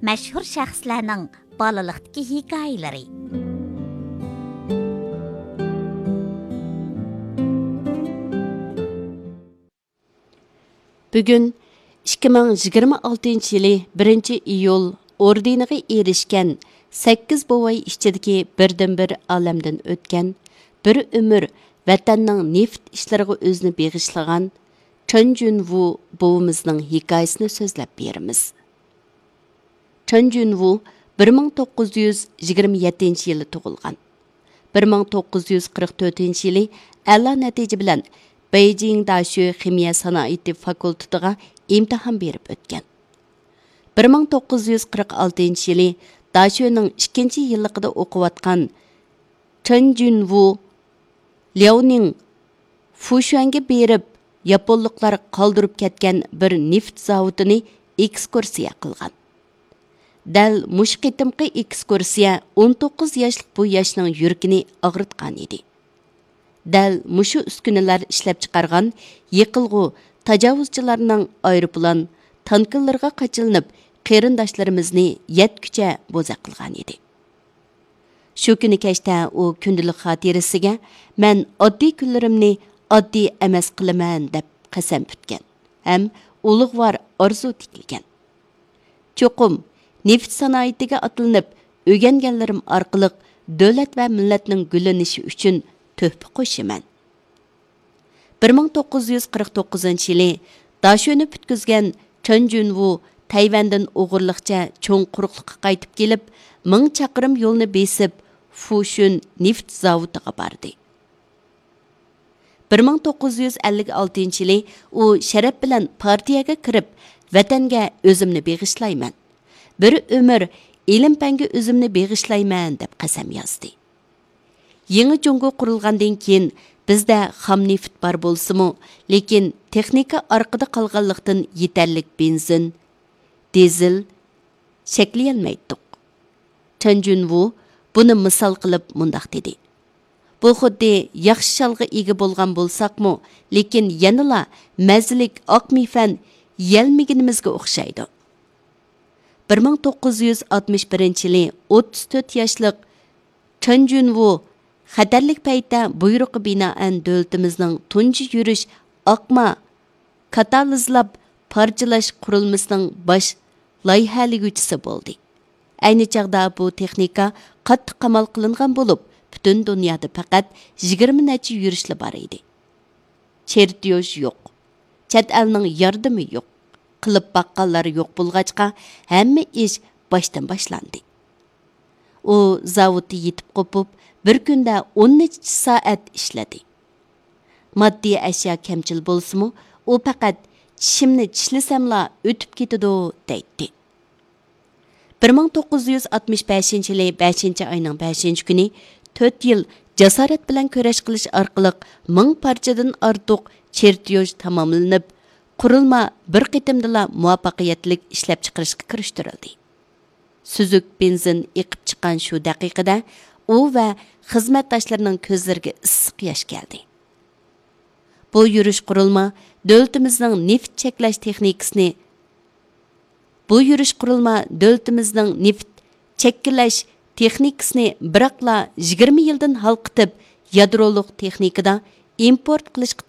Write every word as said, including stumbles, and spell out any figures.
mashhur shaxslarning bolalikdagi hikoyalari. Bugun ikki ming yigirma oltinchi yili birinchi iyul ordeniga erishgan sakkiz bovay ichidagi birdan bir olamdan o'tgan, bir umr vatanning neft ishlariga o'zini beg'ishlagan Chen Junwu bovimizning hikoyasini so'zlab beramiz. Chen Junwu bir ming to'qqiz yuz yigirma yettinchi yili tug'ilgan. bir ming to'qqiz yuz qirq to'rtinchi yili a'lo natija bilan Beijing Dashu Ximiya sanoati fakultetiga imtihon berib o'tgan. bir ming to'qqiz yuz qirq oltinchi yili Dashuning ikkinchi yilligida o'qiyotgan Chen Junwu Liaoning Fushuanga berib Yaponliklar qoldirib ketgan bir neft zavodini ekskursiya qilgan. Dal mush qitimqi ekskursiya o'n to'qqiz yoshlik bu yoshning yuragini og'ritgan edi. Dal mushu uskunalar ishlab chiqargan yiqilg'u tajovuzchilarning aeroplan tanklarga qachilinib qarindoshlarimizni yetkucha bo'za qilgan edi. Shu kuni kechda u kundalik xotirasiga men oddiy kunlarimni oddiy emas qilaman deb qasam tutgan. Ham ulug'vor orzu tikilgan. Cho'qim neft sanoatiga atlanib o'rganganlarim orqali davlat va millatning gullanishi uchun töhfa qo'shaman. bir ming to'qqiz yuz qirq to'qqizinchi yili Dashuni butkizgan Chen Junwu Tayvandan o'g'irliqcha cho'ng quruqlikqa qaytib kelib, ming chaqirim yo'lni besib Fushun neft zavodiga bordi. bir ming to'qqiz yuz ellik oltinchi yili u sharaf bilan partiyaga kirib, vatanga o'zimni beg'ishlayman. Bir umr ilm-fanga o'zimni beg'ishlayman deb qasam yozdi. Yangi Jungo qurilgandan keyin bizda xam neft bor bo'lsa-mu, lekin texnika orqada qolganlikdan yetarlik benzin, dizel shaklayolmaydik. Chen Junwu buni misol qilib mundaq dedi. Bu xuddi yaxshi shalg'i ega bo'lgan bo'lsaqmi, lekin yanala mazlik oq mifan yelmaganimizga o'xshaydi. bir ming to'qqiz yuz oltmish birinchi yili o'ttiz to'rt yoshlik Chen Junwu xatarlik paytda buyruqqa binoan davlatimizning tunji yurish oqma katalizlab parchalash qurilmasining bosh loyihaliguvchisi bo'ldi. Ayni chaqda bu texnika qattiq qamal qilingan bo'lib, butun dunyoda faqat yigirma necha yurishli bor edi. Chertyoj yo'q. Chet elning yordami yo'q. Qilib baqqanlar yo'q bo'lg'achqa hamma ish boshdan boshlandi. U zavodni yetib qopib, bir kunda o'n necha soat ishladi. Moddiy ashyo kamchil bo'lsa-mu, u faqat tishimni tishlasamla o'tib ketadi deydi. bir ming to'qqiz yuz oltmish beshinchi yili beshinchi oyning beshinchi kuni to'rt yil jasorat bilan kurash qilish orqali ming parchadan ortiq chertyoj tamomlanib, qurilma bir qitimdala muvaffaqiyatli ishlab chiqarishga kirishtirildi. Suzuk benzin eqib chiqqan shu daqiqada u va xizmatdoshlarining ko'zlariga issiq yosh keldi. Bu yurish qurilma davlatimizning neft cheklash texnikasini Bu yurish qurilma davlatimizning neft cheklash texnikasini biroqla yigirma yildan halqitib, yadroliq texnikada import qilishga